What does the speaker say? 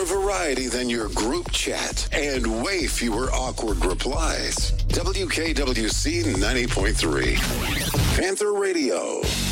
more variety than your group chat and way fewer awkward replies. WKWC 90.3. Panther Radio.